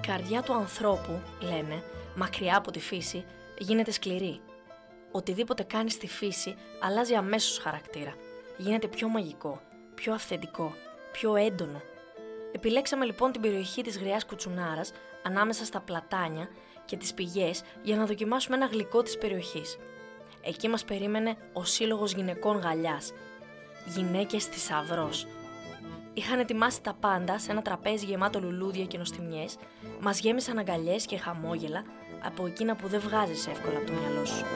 καρδιά του ανθρώπου, λένε, μακριά από τη φύση, γίνεται σκληρή. Οτιδήποτε κάνει στη φύση αλλάζει αμέσως χαρακτήρα. Γίνεται πιο μαγικό, πιο αυθεντικό, πιο έντονο. Επιλέξαμε λοιπόν την περιοχή της Γριάς Κουτσουνάρας, ανάμεσα στα πλατάνια και τις πηγές, για να δοκιμάσουμε ένα γλυκό της περιοχής. Εκεί μας περίμενε ο Σύλλογος Γυναικών Γαλλιάς. Γυναίκες θησαυρός. Είχαν ετοιμάσει τα πάντα σε ένα τραπέζι γεμάτο λουλούδια και νοστιμιές, μας γέμισαν αγκαλιές και χαμόγελα από εκείνα που δεν βγάζεις εύκολα από το μυαλό σου.